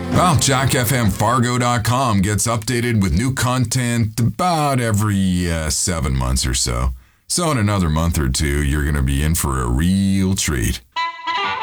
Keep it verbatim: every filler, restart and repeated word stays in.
Well, Jack F M Fargo dot com gets updated with new content about every uh, seven months or so. So in another month or two, you're going to be in for a real treat.